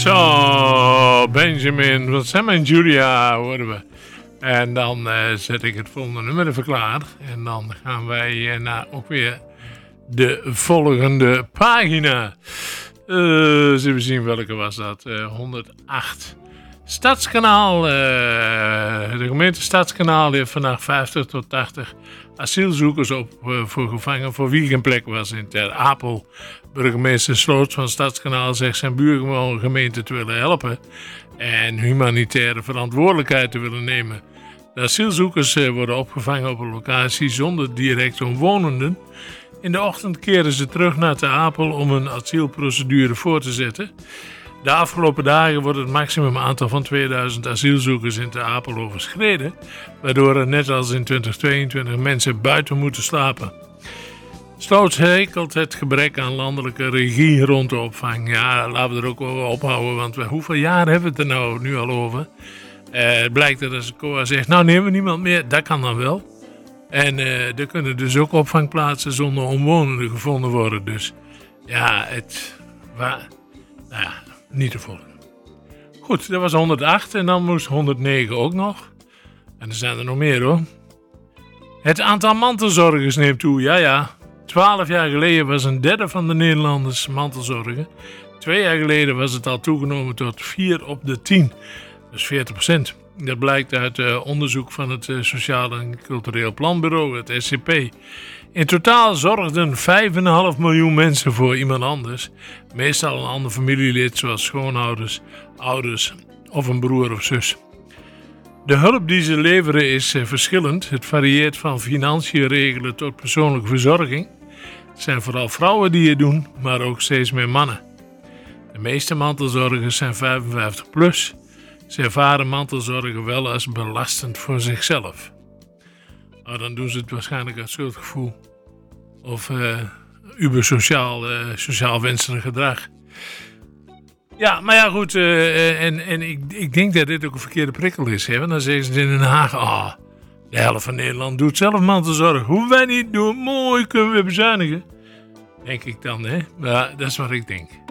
Zo, Benjamin, wat zijn mijn Julia, horen we. En dan zet ik het volgende nummer even klaar. En dan gaan wij naar ook weer de volgende pagina. Zullen we zien welke was dat? 108. Stadskanaal. De gemeente Stadskanaal heeft vandaag 50 tot 80 asielzoekers op voor gevangen voor wie geen plek was in Ter Apel. Burgemeester Sloot van Stadskanaal zegt zijn buurgemeente te willen helpen en humanitaire verantwoordelijkheid te willen nemen. De asielzoekers worden opgevangen op een locatie zonder direct omwonenden. In de ochtend keren ze terug naar Ter Apel om een asielprocedure voor te zetten. De afgelopen dagen wordt het maximum aantal van 2000 asielzoekers in Ter Apel overschreden, waardoor er net als in 2022 mensen buiten moeten slapen. Sloots hekelt het gebrek aan landelijke regie rond de opvang. Ja, laten we er ook wel ophouden, want hoeveel jaar hebben we het er nu al over? Het blijkt dat als de COA zegt, nou nemen we niemand meer, dat kan dan wel. En er kunnen dus ook opvangplaatsen zonder omwonenden gevonden worden. Dus ja, niet te volgen. Goed, dat was 108 en dan moest 109 ook nog. En er zijn er nog meer hoor. Het aantal mantelzorgers neemt toe, ja. 12 jaar geleden was een derde van de Nederlanders mantelzorger. 2 jaar geleden was het al toegenomen tot 4 op de 10. Dus 40%. Dat blijkt uit onderzoek van het Sociaal en Cultureel Planbureau, het SCP. In totaal zorgden 5,5 miljoen mensen voor iemand anders. Meestal een ander familielid zoals schoonouders, ouders of een broer of zus. De hulp die ze leveren is verschillend. Het varieert van financiën regelen tot persoonlijke verzorging. Het zijn vooral vrouwen die het doen, maar ook steeds meer mannen. De meeste mantelzorgers zijn 55 plus. Ze ervaren mantelzorgen wel als belastend voor zichzelf. Nou, dan doen ze het waarschijnlijk uit schuldgevoel. Of sociaal wenselijk gedrag. Ja, maar ja goed. Ik denk dat dit ook een verkeerde prikkel is. Hè? Want dan zeggen ze in Den Haag. De helft van Nederland doet zelf mantelzorg. Hoeven wij niet doen. Mooi, kunnen we bezuinigen. Denk ik dan, hè. Maar dat is wat ik denk.